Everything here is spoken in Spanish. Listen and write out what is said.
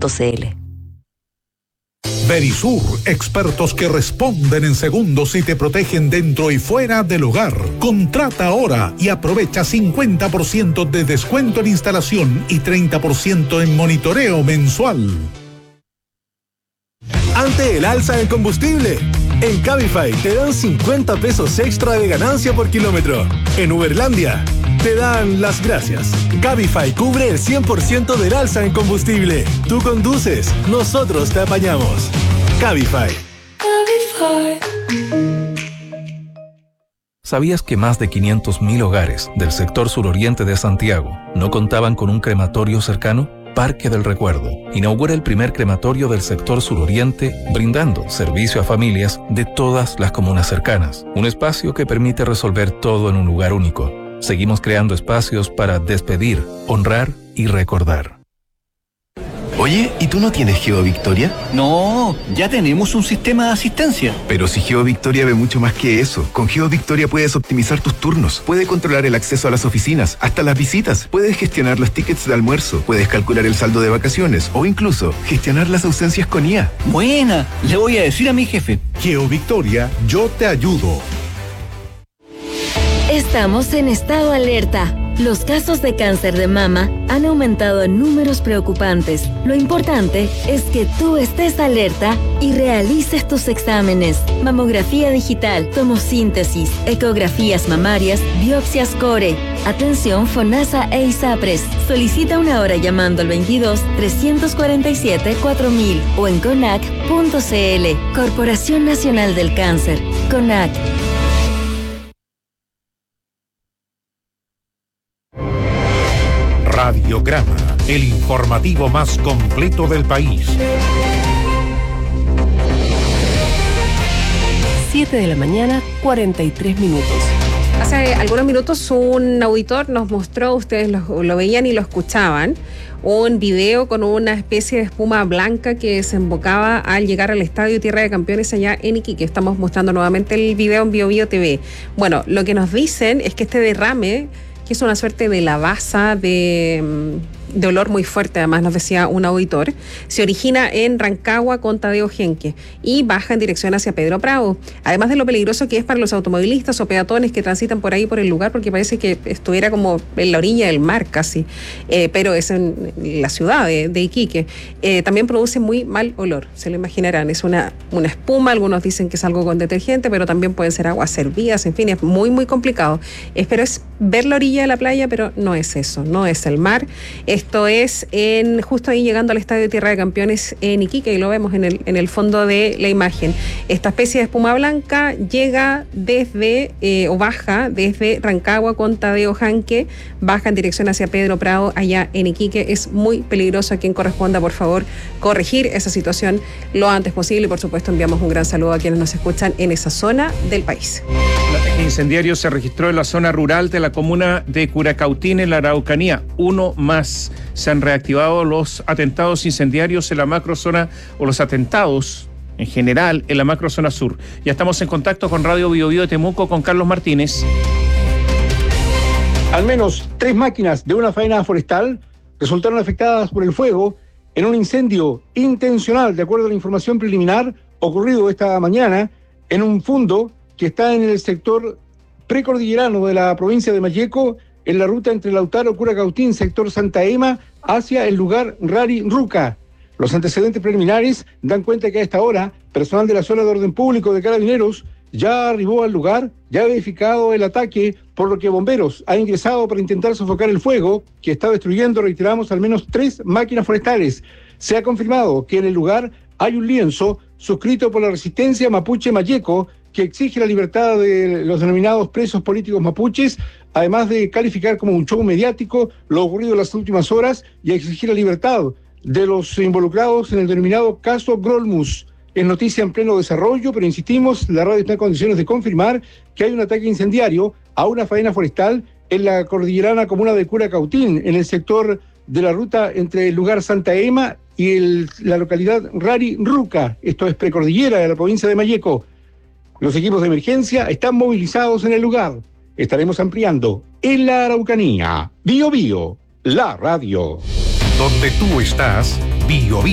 Verisur, expertos que responden en segundos y te protegen dentro y fuera del hogar. Contrata ahora y aprovecha 50% de descuento en instalación y 30% en monitoreo mensual. Ante el alza del combustible, en Cabify te dan 50 pesos extra de ganancia por kilómetro. En Uberlandia te dan las gracias. Cabify cubre el 100% del alza en combustible. Tú conduces, nosotros te apañamos. Cabify. ¿Sabías que más de 500.000 hogares del sector suroriente de Santiago no contaban con un crematorio cercano? Parque del Recuerdo inaugura el primer crematorio del sector suroriente, brindando servicio a familias de todas las comunas cercanas. Un espacio que permite resolver todo en un lugar único. Seguimos creando espacios para despedir, honrar y recordar. Oye, ¿y tú no tienes GeoVictoria? No, ya tenemos un sistema de asistencia. Pero si GeoVictoria ve mucho más que eso. Con GeoVictoria puedes optimizar tus turnos, puedes controlar el acceso a las oficinas, hasta las visitas, puedes gestionar los tickets de almuerzo, puedes calcular el saldo de vacaciones o incluso gestionar las ausencias con IA. Buena, le voy a decir a mi jefe. GeoVictoria, yo te ayudo. Estamos en estado alerta. Los casos de cáncer de mama han aumentado en números preocupantes. Lo importante es que tú estés alerta y realices tus exámenes. Mamografía digital, tomosíntesis, ecografías mamarias, biopsias core. Atención FONASA e ISAPRES. Solicita una hora llamando al 22-347-4000 o en CONAC.cl. Corporación Nacional del Cáncer. CONAC. Radiograma, el informativo más completo del país. 7 de la mañana, 43 minutos. Hace algunos minutos un auditor nos mostró, ustedes lo veían y lo escuchaban, un video con una especie de espuma blanca que desembocaba al llegar al Estadio Tierra de Campeones allá en Iquique. Estamos mostrando nuevamente el video en BioBio TV. Bueno, lo que nos dicen es que este derrame, que es una suerte de lavaza de olor muy fuerte, además nos decía un auditor, se origina en Rancagua con Tadeo Genque y baja en dirección hacia Pedro Prado. Además de lo peligroso que es para los automovilistas o peatones que transitan por ahí por el lugar, porque parece que estuviera como en la orilla del mar casi, pero es en la ciudad de Iquique. También produce muy mal olor, se lo imaginarán, es una espuma, algunos dicen que es algo con detergente, pero también pueden ser aguas servidas, en fin, es muy muy complicado. Pero es ver la orilla de la playa, pero no es eso, no es el mar. Esto es justo ahí llegando al Estadio Tierra de Campeones en Iquique, y lo vemos en el fondo de la imagen. Esta especie de espuma blanca llega o baja desde Rancagua con Tadeo Genque, baja en dirección hacia Pedro Prado allá en Iquique. Es muy peligroso. A quien corresponda, por favor, corregir esa situación lo antes posible, y por supuesto enviamos un gran saludo a quienes nos escuchan en esa zona del país. El ataque incendiario se registró en la zona rural de la comuna de Curacautín, en la Araucanía. Uno más. Se han reactivado los atentados incendiarios en la macrozona, o los atentados en general en la macrozona sur. Ya estamos en contacto con Radio BioBio de Temuco con Carlos Martínez. Al menos 3 máquinas de una faena forestal resultaron afectadas por el fuego en un incendio intencional, de acuerdo a la información preliminar, ocurrido esta mañana en un fundo que está en el sector precordillerano de la provincia de Malleco, en la ruta entre Lautaro, Curacautín, sector Santa Ema, hacia el lugar Rari Ruca. Los antecedentes preliminares dan cuenta que a esta hora, personal de la zona de orden público de Carabineros ya arribó al lugar, ya ha verificado el ataque, por lo que bomberos han ingresado para intentar sofocar el fuego, que está destruyendo, reiteramos, al menos 3 máquinas forestales. Se ha confirmado que en el lugar hay un lienzo suscrito por la resistencia mapuche Malleco, que exige la libertad de los denominados presos políticos mapuches, además de calificar como un show mediático lo ocurrido en las últimas horas y exigir la libertad de los involucrados en el denominado caso Grolmus. Es noticia en pleno desarrollo, pero insistimos, la radio está en condiciones de confirmar que hay un ataque incendiario a una faena forestal en la cordillerana comuna de Curacautín, en el sector de la ruta entre el lugar Santa Ema y la localidad Rari Ruca. Esto es precordillera de la provincia de Malleco. Los equipos de emergencia están movilizados en el lugar. Estaremos ampliando en la Araucanía. BioBio, la radio. Donde tú estás, BioBio.